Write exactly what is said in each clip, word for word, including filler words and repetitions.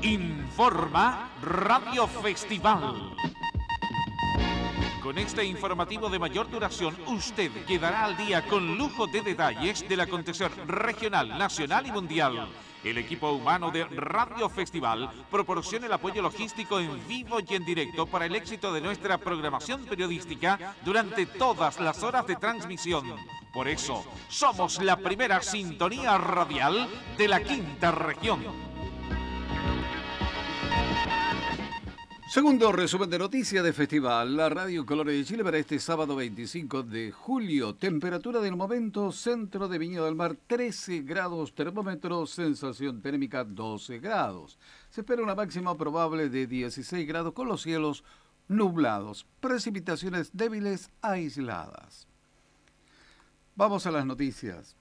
Informa Radio Festival. Con este informativo de mayor duración, usted quedará al día con lujo de detalles del acontecer regional, nacional y mundial. El equipo humano de Radio Festival proporciona el apoyo logístico en vivo y en directo para el éxito de nuestra programación periodística durante todas las horas de transmisión. Por eso, somos la primera sintonía radial de la quinta región. Segundo resumen de noticias de festival, la Radio Colores de Chile para este sábado veinticinco de julio. Temperatura del momento, centro de Viña del Mar, trece grados termómetro, sensación térmica doce grados. Se espera una máxima probable de dieciséis grados con los cielos nublados, precipitaciones débiles aisladas. Vamos a las noticias.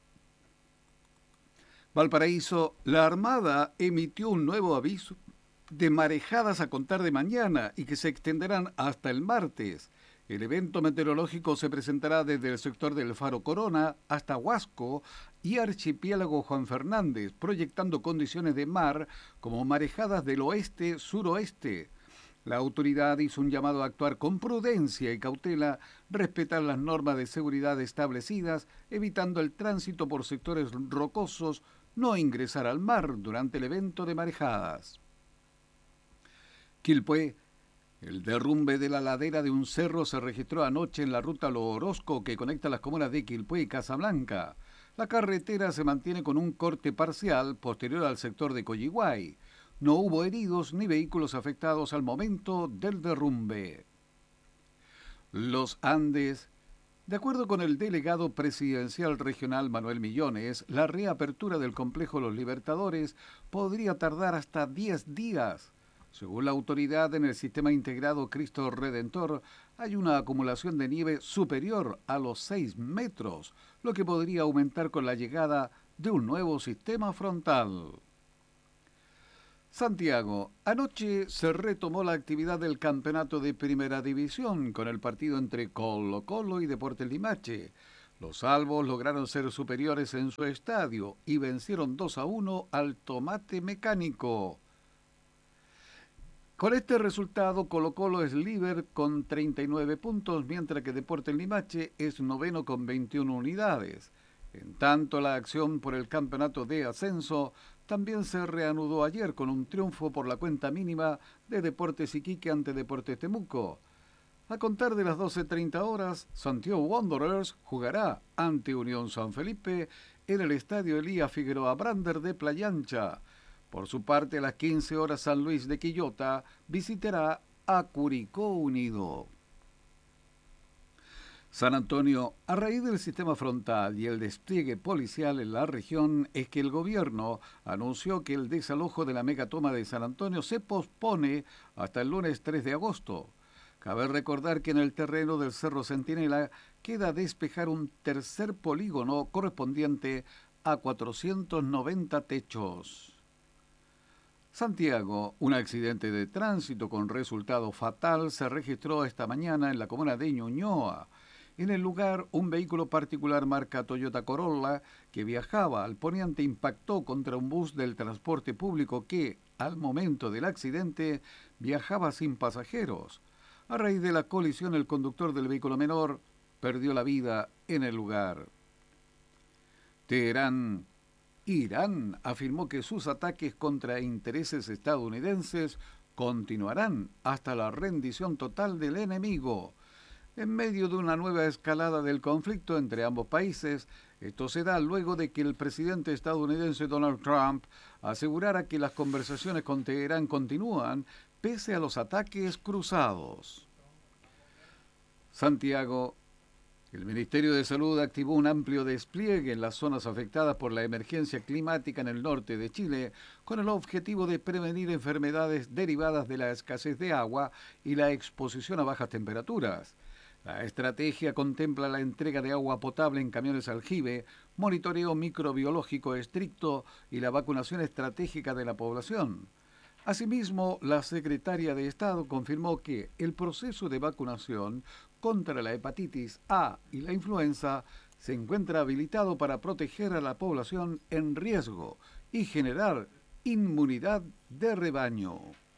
Valparaíso, la Armada emitió un nuevo aviso de marejadas a contar de mañana y que se extenderán hasta el martes. El evento meteorológico se presentará desde el sector del Faro Corona hasta Huasco y Archipiélago Juan Fernández, proyectando condiciones de mar como marejadas del oeste-suroeste. La autoridad hizo un llamado a actuar con prudencia y cautela, respetar las normas de seguridad establecidas, evitando el tránsito por sectores rocosos, no ingresar al mar durante el evento de marejadas. Quilpué, el derrumbe de la ladera de un cerro se registró anoche en la ruta Lo Orozco que conecta las comunas de Quilpué y Casablanca. La carretera se mantiene con un corte parcial posterior al sector de Coyihuay. No hubo heridos ni vehículos afectados al momento del derrumbe. Los Andes. De acuerdo con el delegado presidencial regional Manuel Millones, la reapertura del complejo Los Libertadores podría tardar hasta diez días. Según la autoridad, en el sistema integrado Cristo Redentor hay una acumulación de nieve superior a los seis metros, lo que podría aumentar con la llegada de un nuevo sistema frontal. Santiago. Anoche se retomó la actividad del campeonato de Primera División con el partido entre Colo-Colo y Deportes Limache. Los albos lograron ser superiores en su estadio y vencieron dos a uno al Tomate Mecánico. Con este resultado, Colo-Colo es líder con treinta y nueve puntos, mientras que Deportes Limache es noveno con veintiuna unidades. En tanto, la acción por el campeonato de ascenso también se reanudó ayer con un triunfo por la cuenta mínima de Deportes Iquique ante Deportes Temuco. A contar de las doce treinta horas, Santiago Wanderers jugará ante Unión San Felipe en el estadio Elías Figueroa Brander de Playa Ancha. Por su parte, a las quince horas, San Luis de Quillota visitará a Curicó Unido. San Antonio, a raíz del sistema frontal y el despliegue policial en la región, es que el gobierno anunció que el desalojo de la megatoma de San Antonio se pospone hasta el lunes tres de agosto. Cabe recordar que en el terreno del Cerro Centinela queda despejar un tercer polígono correspondiente a cuatrocientos noventa techos. Santiago, un accidente de tránsito con resultado fatal se registró esta mañana en la comuna de Ñuñoa. En el lugar, un vehículo particular marca Toyota Corolla que viajaba al poniente impactó contra un bus del transporte público que, al momento del accidente, viajaba sin pasajeros. A raíz de la colisión, el conductor del vehículo menor perdió la vida en el lugar. Teherán. Irán afirmó que sus ataques contra intereses estadounidenses continuarán hasta la rendición total del enemigo. En medio de una nueva escalada del conflicto entre ambos países, esto se da luego de que el presidente estadounidense Donald Trump asegurara que las conversaciones con Teherán continúan pese a los ataques cruzados. Santiago. El Ministerio de Salud activó un amplio despliegue en las zonas afectadas por la emergencia climática en el norte de Chile, con el objetivo de prevenir enfermedades derivadas de la escasez de agua y la exposición a bajas temperaturas. La estrategia contempla la entrega de agua potable en camiones aljibe, monitoreo microbiológico estricto y la vacunación estratégica de la población. Asimismo, la secretaria de Estado confirmó que el proceso de vacunación contra la hepatitis A y la influenza se encuentra habilitado para proteger a la población en riesgo y generar inmunidad de rebaño.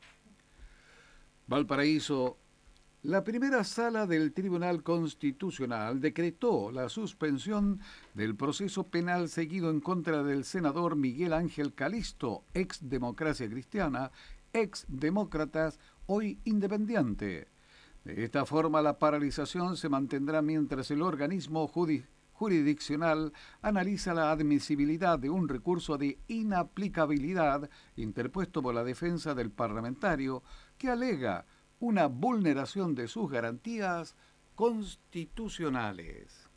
Valparaíso. La primera sala del Tribunal Constitucional decretó la suspensión del proceso penal seguido en contra del senador Miguel Ángel Calisto, ex Democracia Cristiana, ex Demócratas, hoy independiente. De esta forma, la paralización se mantendrá mientras el organismo judicial jurisdiccional analiza la admisibilidad de un recurso de inaplicabilidad interpuesto por la defensa del parlamentario que alega una vulneración de sus garantías constitucionales.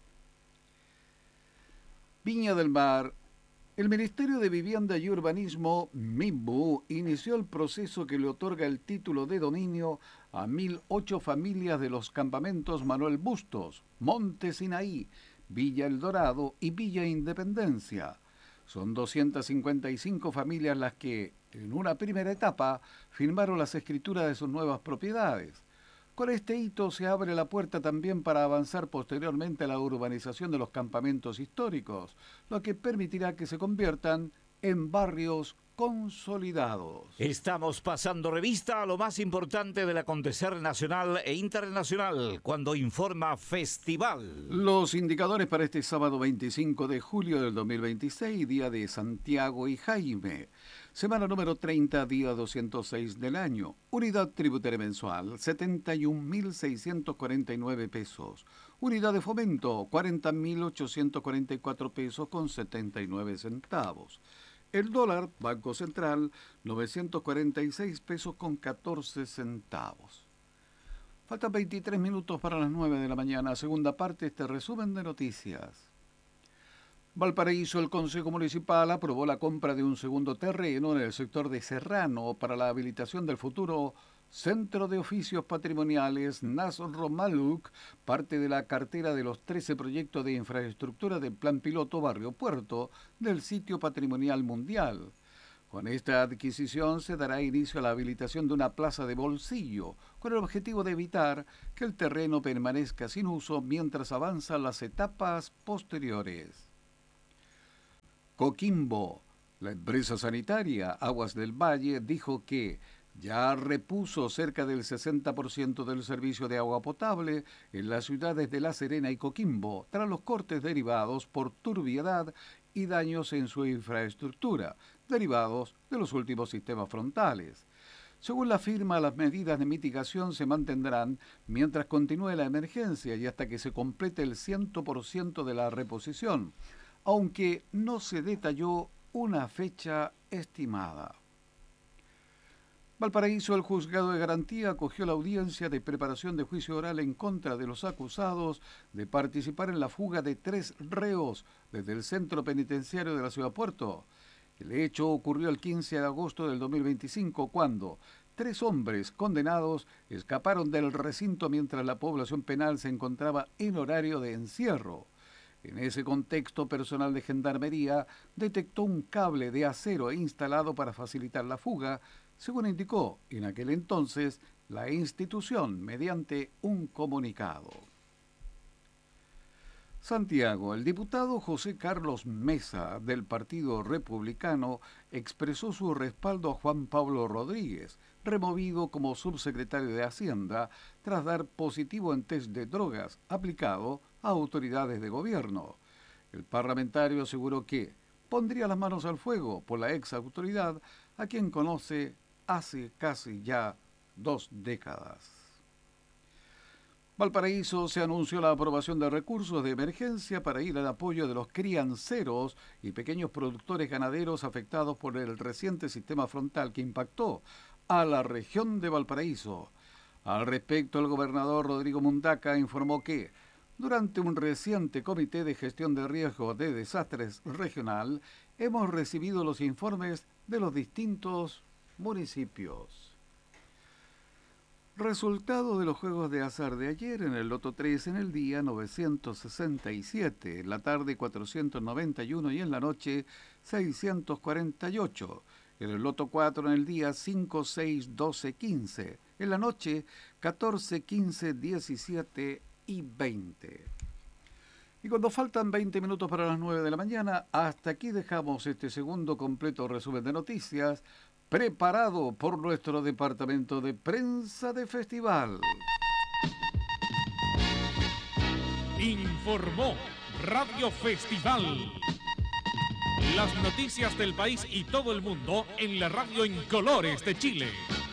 Viña del Mar. El Ministerio de Vivienda y Urbanismo, MIMBU, inició el proceso que le otorga el título de dominio a mil ocho familias de los campamentos Manuel Bustos, Monte Sinaí, Villa El Dorado y Villa Independencia. Son doscientas cincuenta y cinco familias las que, en una primera etapa, firmaron las escrituras de sus nuevas propiedades. Con este hito se abre la puerta también para avanzar posteriormente a la urbanización de los campamentos históricos, lo que permitirá que se conviertan en barrios consolidados. Estamos pasando revista a lo más importante del acontecer nacional e internacional cuando informa Festival. Los indicadores para este sábado veinticinco de julio del dos mil veintiséis, día de Santiago y Jaime. Semana número treinta, día doscientos seis del año. Unidad tributaria mensual, setenta y un mil seiscientos cuarenta y nueve pesos. Unidad de fomento, cuarenta mil ochocientos cuarenta y cuatro pesos con setenta y nueve centavos. El dólar, Banco Central, novecientos cuarenta y seis pesos con catorce centavos. Faltan veintitrés minutos para las nueve de la mañana. Segunda parte, este resumen de noticias. Valparaíso, el Consejo Municipal aprobó la compra de un segundo terreno en el sector de Serrano para la habilitación del futuro Centro de Oficios Patrimoniales Nasromaluc, parte de la cartera de los trece proyectos de infraestructura del Plan Piloto Barrio Puerto del Sitio Patrimonial Mundial. Con esta adquisición se dará inicio a la habilitación de una plaza de bolsillo, con el objetivo de evitar que el terreno permanezca sin uso mientras avanzan las etapas posteriores. Coquimbo. La empresa sanitaria Aguas del Valle dijo que ya repuso cerca del sesenta por ciento del servicio de agua potable en las ciudades de La Serena y Coquimbo, tras los cortes derivados por turbiedad y daños en su infraestructura, derivados de los últimos sistemas frontales. Según la firma, las medidas de mitigación se mantendrán mientras continúe la emergencia y hasta que se complete el cien por ciento de la reposición, aunque no se detalló una fecha estimada. Valparaíso, el juzgado de garantía acogió la audiencia de preparación de juicio oral en contra de los acusados de participar en la fuga de tres reos desde el centro penitenciario de la ciudad Puerto. El hecho ocurrió el quince de agosto del dos mil veinticinco, cuando tres hombres condenados escaparon del recinto mientras la población penal se encontraba en horario de encierro. En ese contexto, personal de Gendarmería detectó un cable de acero instalado para facilitar la fuga, según indicó en aquel entonces la institución mediante un comunicado. Santiago, el diputado José Carlos Mesa del Partido Republicano expresó su respaldo a Juan Pablo Rodríguez, removido como subsecretario de Hacienda tras dar positivo en test de drogas aplicado a autoridades de gobierno. El parlamentario aseguró que pondría las manos al fuego por la ex autoridad a quien conoce hace casi ya dos décadas. Valparaíso, se anunció la aprobación de recursos de emergencia para ir al apoyo de los crianceros y pequeños productores ganaderos afectados por el reciente sistema frontal que impactó a la región de Valparaíso. Al respecto, el gobernador Rodrigo Mundaca informó que, durante un reciente comité de gestión de riesgo de desastres regional, hemos recibido los informes de los distintos municipios. Resultado de los juegos de azar de ayer: en el loto tres en el día novecientos sesenta y siete, en la tarde cuatrocientos noventa y uno y en la noche seiscientos cuarenta y ocho. En el loto cuatro en el día cinco, seis, doce, quince. En la noche catorce, quince, diecisiete y veinte. Y cuando faltan veinte minutos para las nueve de la mañana, hasta aquí dejamos este segundo completo resumen de noticias preparado por nuestro departamento de prensa de festival. Informó Radio Festival. Las noticias del país y todo el mundo en la radio en colores de Chile.